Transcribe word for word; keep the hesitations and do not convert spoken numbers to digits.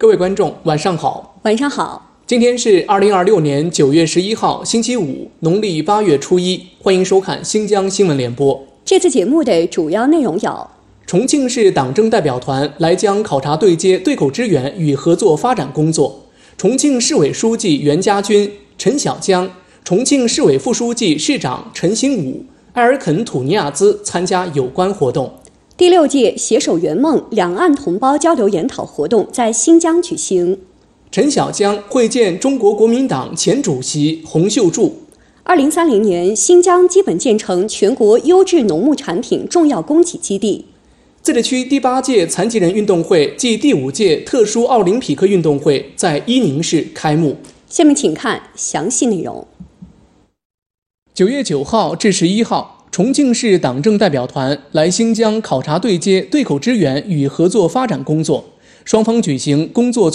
各位观众，晚上好。 晚上好。 今天是二零二六年九月十一号，星期五，农历八月初一。欢迎收看新疆新闻联播。 这次节目的主要内容有： 重庆市党政代表团来江考察对接对口支援与合作发展工作；重庆市委书记袁家军、陈小江，重庆市委副书记、市长陈兴武、埃尔肯吐尼亚兹参加有关活动。 第六届携手圆梦两岸同胞交流研讨活动在新疆举行。 陈小江会见中国国民党前主席洪秀柱。 二零三零年，新疆基本建成全国优质农牧产品重要供给基地。 自治区第八届残疾人运动会暨第五届特殊奥林匹克运动会在伊宁市开幕。 下面请看详细内容。 九月九号至十一号，重庆市党政代表团来新疆考察对接对口支援与合作发展工作，双方举行工作